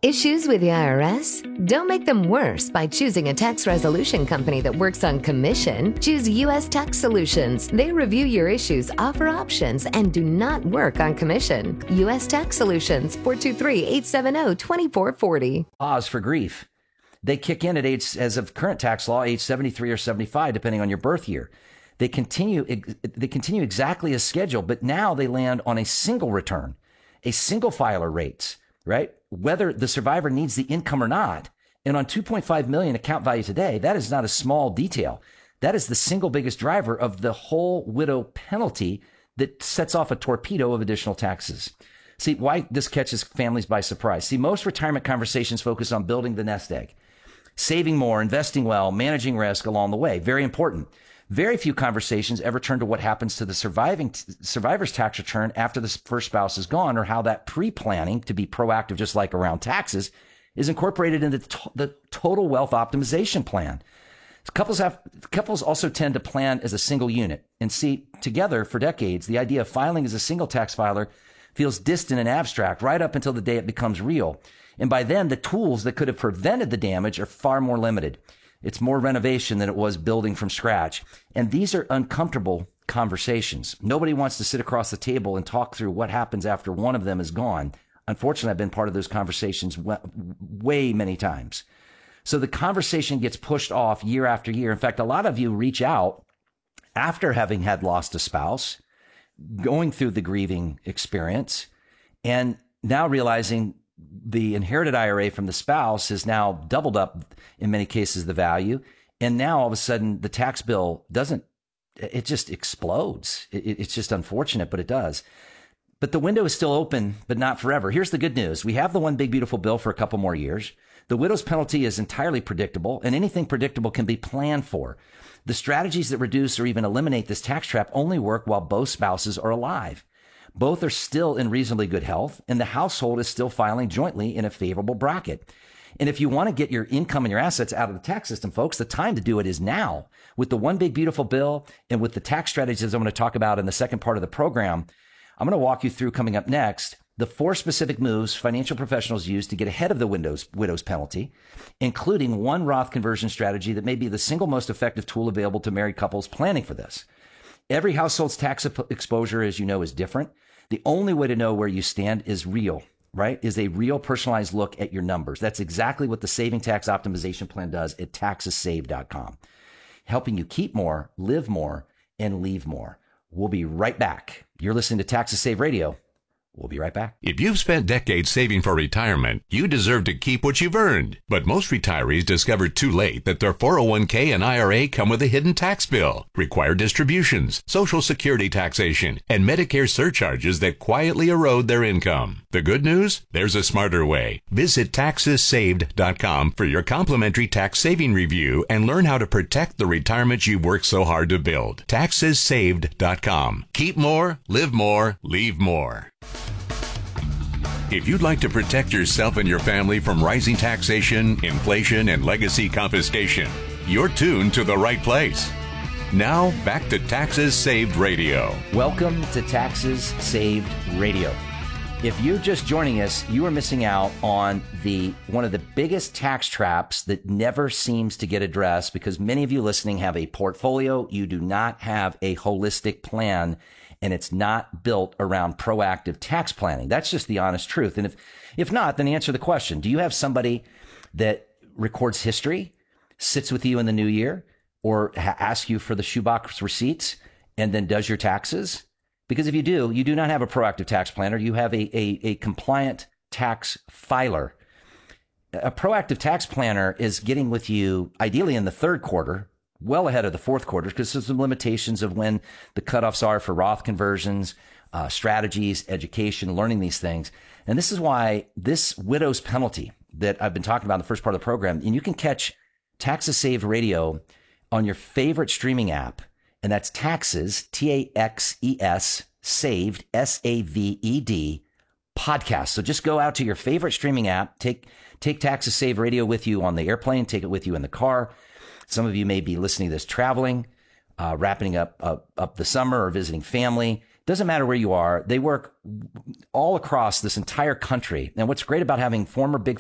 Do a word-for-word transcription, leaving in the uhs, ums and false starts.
Issues with the I R S? Don't make them worse by choosing a tax resolution company that works on commission. Choose U S Tax Solutions. They review your issues, offer options, and do not work on commission. U S Tax Solutions, four two three, eight seven zero, two four four zero. Cause for grief. They kick in at age, as of current tax law, age seventy-three or seventy-five, depending on your birth year. They continue, they continue exactly as scheduled, but now they land on a single return, a single filer rates, right? Whether the survivor needs the income or not. And on two point five million account value today, that is not a small detail. That is the single biggest driver of the whole widow penalty that sets off a torpedo of additional taxes. See, why this catches families by surprise. See, most retirement conversations focus on building the nest egg, saving more, investing well, managing risk along the way. Very important. Very few conversations ever turn to what happens to the surviving t- survivor's tax return after the first spouse is gone, or how that pre-planning to be proactive, just like around taxes, is incorporated into the, to- the total wealth optimization plan. Couples have couples also tend to plan as a single unit and see together for decades. The idea of filing as a single tax filer feels distant and abstract right up until the day it becomes real. And by then, the tools that could have prevented the damage are far more limited. It's more renovation than it was building from scratch. And these are uncomfortable conversations. Nobody wants to sit across the table and talk through what happens after one of them is gone. Unfortunately, I've been part of those conversations way many times. So the conversation gets pushed off year after year. In fact, a lot of you reach out after having had lost a spouse, going through the grieving experience, and now realizing the inherited I R A from the spouse has now doubled up, in many cases, the value. And now all of a sudden the tax bill doesn't, it just explodes. It, it's just unfortunate, but it does. But the window is still open, but not forever. Here's the good news. We have the one big beautiful bill for a couple more years. The widow's penalty is entirely predictable, and anything predictable can be planned for. The strategies that reduce or even eliminate this tax trap only work while both spouses are alive. Both are still in reasonably good health, and the household is still filing jointly in a favorable bracket. And if you want to get your income and your assets out of the tax system, folks, the time to do it is now. With the one big beautiful bill and with the tax strategies I'm going to talk about in the second part of the program, I'm going to walk you through, coming up next, the four specific moves financial professionals use to get ahead of the widow's, widow's penalty, including one Roth conversion strategy that may be the single most effective tool available to married couples planning for this. Every household's tax exposure, as you know, is different. The only way to know where you stand is real, right? Is a real personalized look at your numbers. That's exactly what the Saving Tax Optimization Plan does at taxes saved dot com, helping you keep more, live more, and leave more. We'll be right back. You're listening to Taxes Saved Radio. We'll be right back. If you've spent decades saving for retirement, you deserve to keep what you've earned. But most retirees discover too late that their four oh one k and I R A come with a hidden tax bill, required distributions, Social Security taxation, and Medicare surcharges that quietly erode their income. The good news? There's a smarter way. Visit taxes saved dot com for your complimentary tax saving review and learn how to protect the retirement you've worked so hard to build. taxes saved dot com. Keep more, live more, leave more. If you'd like to protect yourself and your family from rising taxation, inflation, and legacy confiscation, you're tuned to the right place. Now, back to Taxes Saved Radio. Welcome to Taxes Saved Radio. If you're just joining us, you are missing out on the one of the biggest tax traps that never seems to get addressed, because many of you listening have a portfolio. You do not have a holistic plan, and it's not built around proactive tax planning. That's just the honest truth. And if, if not, then answer the question. Do you have somebody that records history, sits with you in the new year, or ha- asks you for the shoebox receipts and then does your taxes? Because if you do, you do not have a proactive tax planner. You have a, a, a compliant tax filer. A proactive tax planner is getting with you ideally in the third quarter, well ahead of the fourth quarter, because there's some limitations of when the cutoffs are for Roth conversions, uh, strategies, education, learning these things. And this is why this widow's penalty that I've been talking about in the first part of the program, and you can catch Taxes Saved Radio on your favorite streaming app, and that's Taxes, T A X E S, Saved, S A V E D, podcast. So just go out to your favorite streaming app, take take Taxes Saved Radio with you on the airplane, take it with you in the car. Some of you may be listening to this traveling, uh, wrapping up, up up the summer, or visiting family. Doesn't matter where you are. They work all across this entire country. And what's great about having former Big